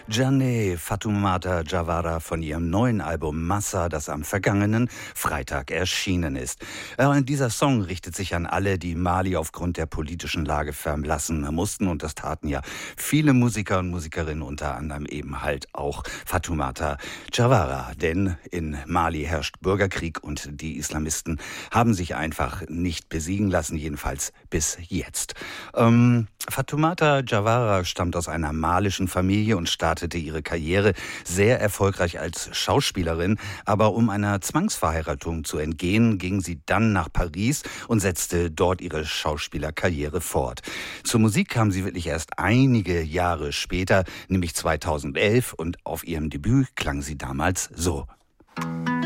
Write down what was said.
Janeh Fatoumata Jawara von ihrem neuen Album Massa, das am vergangenen Freitag erschienen ist. Dieser Song richtet sich an alle, die Mali aufgrund der politischen Lage verlassen mussten. Und das taten ja viele Musiker und Musikerinnen, unter anderem eben halt auch Fatoumata Jawara. Denn in Mali herrscht Bürgerkrieg und die Islamisten haben sich einfach nicht besiegen lassen, jedenfalls bis jetzt. Fatoumata Jawara stammt aus einer malischen Familie und startete ihre Karriere sehr erfolgreich als Schauspielerin. Aber um einer Zwangsverheiratung zu entgehen, ging sie dann nach Paris und setzte dort ihre Schauspielerkarriere fort. Zur Musik kam sie wirklich erst einige Jahre später, nämlich 2011, und auf ihrem Debüt klang sie damals so.